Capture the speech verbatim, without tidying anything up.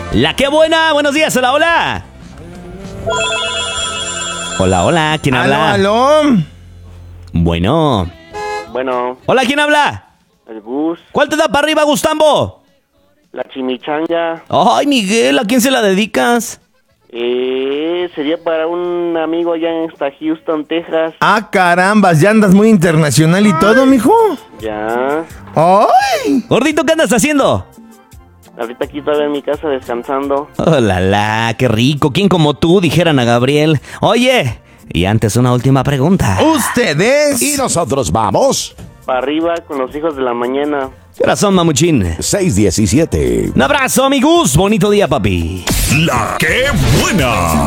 La que buena, buenos días, hola, hola. Hola, hola, ¿quién habla? Aló, aló. Bueno. Bueno, Hola, ¿quién habla? el bus, ¿Cuál te da para arriba, Gustambo? la chimichanga, Ay, Miguel, ¿a quién se la dedicas? eh, sería para un amigo allá en esta Houston, Texas. Ah, carambas, ya andas muy internacional y todo, mijo. Ya, ¡Ay! Gordito, ¿qué andas haciendo? ahorita aquí todavía en mi casa descansando. Oh, la, la, qué rico. ¿Quién como tú? Dijeran a Gabriel. Oye, y antes una última pregunta. ¿Ustedes? Y nosotros vamos. Para arriba con los hijos de la mañana. ¿Qué razón, mamuchín? seis diecisiete. Un abrazo, mi Gus. Bonito día, papi. La que buena.